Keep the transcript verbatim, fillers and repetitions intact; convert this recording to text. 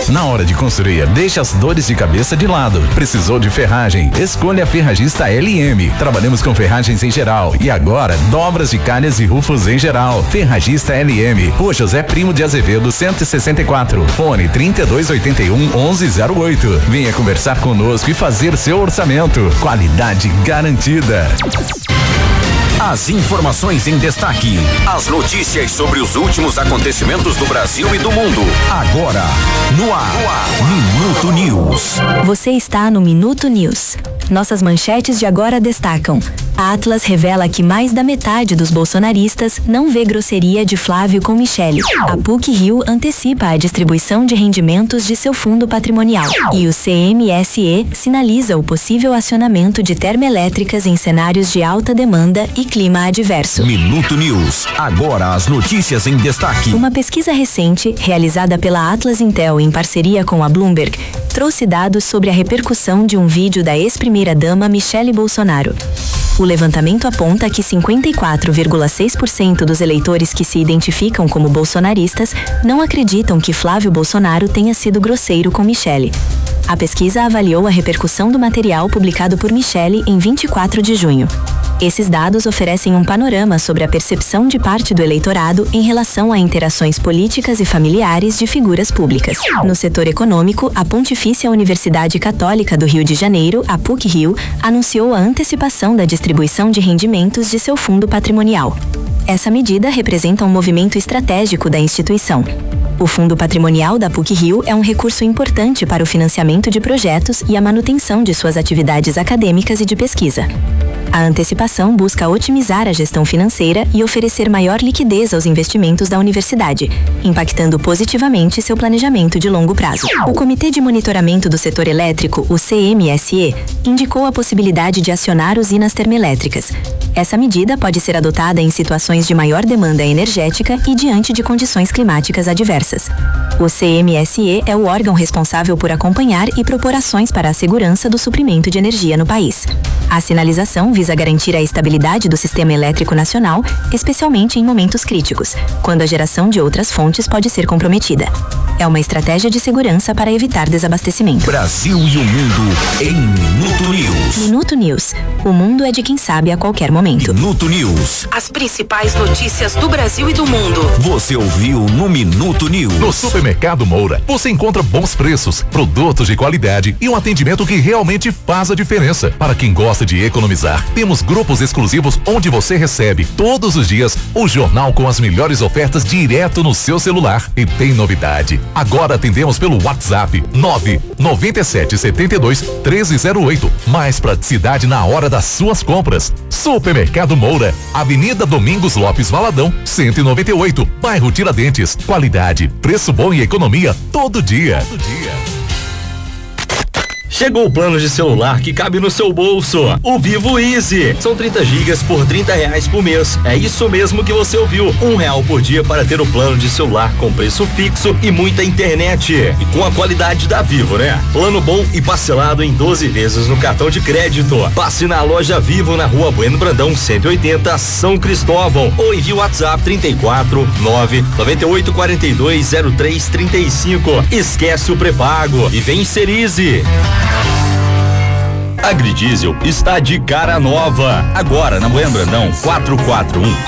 Na hora de construir, deixe as dores de cabeça de lado. Precisou de ferragem? Escolha a Ferragista L M. Trabalhamos com ferragens em geral e agora dobras de calhas e rufos em geral. Ferragista L M, Rua José Primo de Azevedo, cento e sessenta e quatro. Fone trinta e dois oitenta e um, onze zero oito. Venha conversar conosco e fazer seu orçamento. Qualidade garantida. As informações em destaque, as notícias sobre os últimos acontecimentos do Brasil e do mundo. Agora, no ar, no ar. Minuto News. Você está no Minuto News. Nossas manchetes de agora destacam: a Atlas revela que mais da metade dos bolsonaristas não vê grosseria de Flávio com Michele. A PUC-Rio antecipa a distribuição de rendimentos de seu fundo patrimonial. E o C M S E sinaliza o possível acionamento de termoelétricas em cenários de alta demanda e clima adverso. Minuto News. Agora as notícias em destaque. Uma pesquisa recente, realizada pela Atlas Intel em parceria com a Bloomberg, trouxe dados sobre a repercussão de um vídeo da ex-primeira-dama Michele Bolsonaro. O levantamento aponta que cinquenta e quatro vírgula seis por cento dos eleitores que se identificam como bolsonaristas não acreditam que Flávio Bolsonaro tenha sido grosseiro com Michele. A pesquisa avaliou a repercussão do material publicado por Michele em vinte e quatro de junho. Esses dados oferecem um panorama sobre a percepção de parte do eleitorado em relação a interações políticas e familiares de figuras públicas. No setor econômico, a Pontifícia Universidade Católica do Rio de Janeiro, a PUC-Rio, anunciou a antecipação da distribuição de rendimentos de seu fundo patrimonial. Essa medida representa um movimento estratégico da instituição. O Fundo Patrimonial da PUC-Rio é um recurso importante para o financiamento de projetos e a manutenção de suas atividades acadêmicas e de pesquisa. A antecipação busca otimizar a gestão financeira e oferecer maior liquidez aos investimentos da universidade, impactando positivamente seu planejamento de longo prazo. O Comitê de Monitoramento do Setor Elétrico, o C M S E, indicou a possibilidade de acionar usinas termoelétricas. Essa medida pode ser adotada em situações de maior demanda energética e diante de condições climáticas adversas. O C M S E é o órgão responsável por acompanhar e propor ações para a segurança do suprimento de energia no país. A sinalização visa garantir a estabilidade do sistema elétrico nacional, especialmente em momentos críticos, quando a geração de outras fontes pode ser comprometida. É uma estratégia de segurança para evitar desabastecimento. Brasil e o mundo em Minuto News. Minuto News. O mundo é de quem sabe a qualquer momento. Minuto News. As principais notícias do Brasil e do mundo. Você ouviu no Minuto News. No Supermercado Moura, você encontra bons preços, produtos de qualidade e um atendimento que realmente faz a diferença. Para quem gosta de economizar, temos grupos exclusivos onde você recebe todos os dias o jornal com as melhores ofertas direto no seu celular. E tem novidade. Agora atendemos pelo WhatsApp nove nove sete sete dois um três zero oito. Mais praticidade na hora das suas compras. Supermercado Moura, Avenida Domingos Lopes Valadão, cento e noventa e oito, bairro Tiradentes. Qualidade, preço bom e economia todo dia. Todo dia. Chegou o plano de celular que cabe no seu bolso. O Vivo Easy. São trinta gigas por trinta reais por mês. É isso mesmo que você ouviu. Um real por dia para ter o plano de celular com preço fixo e muita internet. E com a qualidade da Vivo, né? Plano bom e parcelado em doze vezes no cartão de crédito. Passe na loja Vivo na Rua Bueno Brandão cento e oitenta, São Cristóvão. Ou envie o WhatsApp trinta e quatro, nove, noventa e oito, quarenta e dois, zero três, trinta e cinco. Esquece o pré-pago e vem ser Easy. Agridiesel está de cara nova. Agora na Bueno Brandão quatrocentos e quarenta e um.